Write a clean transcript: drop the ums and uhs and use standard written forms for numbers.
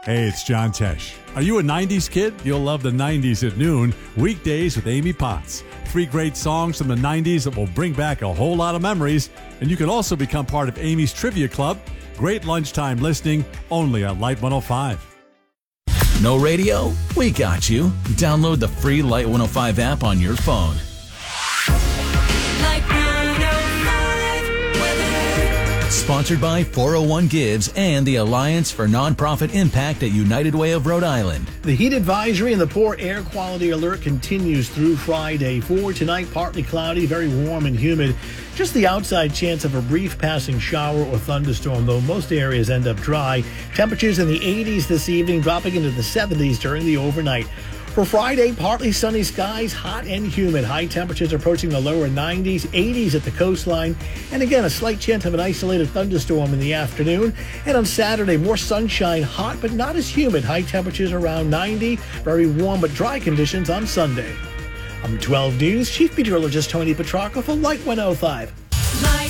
Hey, it's John Tesh. Are you a 90s kid? You'll love the 90s at noon, weekdays with Amy Potts. 3 great songs from the 90s that will bring back a whole lot of memories. And you can also become part of Amy's Trivia Club. Great lunchtime listening, only on Light 105. No radio? We got you. Download the free Light 105 app on your phone. Light 105 weather. Sponsored by 401 Gives and the Alliance for Nonprofit Impact at United Way of Rhode Island. The heat advisory and the poor air quality alert continues through Friday. For tonight, partly cloudy, very warm and humid. Just the outside chance of a brief passing shower or thunderstorm, though most areas end up dry. Temperatures in the 80s this evening, dropping into the 70s during the overnight. For Friday, partly sunny skies, hot and humid. High temperatures approaching the lower 90s, 80s at the coastline. And again, a slight chance of an isolated thunderstorm in the afternoon. And on Saturday, more sunshine, hot but not as humid. High temperatures around 90, very warm but dry conditions on Sunday. I'm 12 News Chief Meteorologist Tony Petrarca for Light 105.